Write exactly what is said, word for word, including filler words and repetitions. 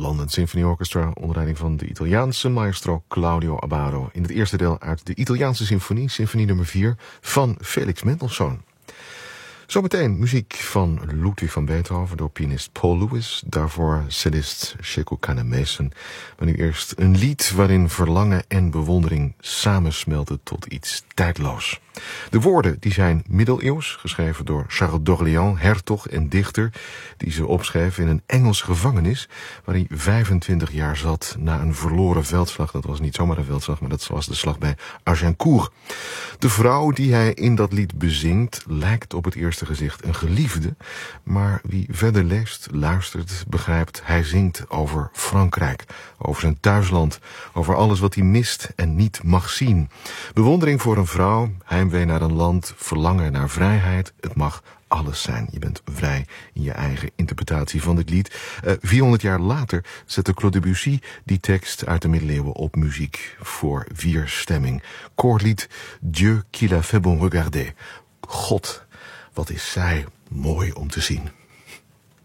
London Symphony Orchestra onder leiding van de Italiaanse maestro Claudio Abbado. In het eerste deel uit de Italiaanse symfonie, symfonie nummer vier van Felix Mendelssohn. Zometeen muziek van Ludwig van Beethoven door pianist Paul Lewis. Daarvoor cellist Sheku Kanneh-Mason. Maar nu eerst een lied waarin verlangen en bewondering samensmelten tot iets tijdloos. De woorden die zijn middeleeuws, geschreven door Charles d'Orléans, hertog en dichter, die ze opschreef in een Engelse gevangenis, waar hij vijfentwintig jaar zat na een verloren veldslag. Dat was niet zomaar een veldslag, maar dat was de slag bij Agincourt. De vrouw die hij in dat lied bezingt, lijkt op het eerste gezicht een geliefde, maar wie verder leest, luistert, begrijpt, hij zingt over Frankrijk, over zijn thuisland, over alles wat hij mist en niet mag zien. Bewondering voor een vrouw, heimwee naar een land, verlangen naar vrijheid, het mag alles zijn. Je bent vrij in je eigen interpretatie van dit lied. Uh, vierhonderd jaar later zette Claude Debussy die tekst uit de middeleeuwen op muziek voor vierstemming. Koorlied Dieu qui l'a fait bon regarder. God, wat is zij mooi om te zien.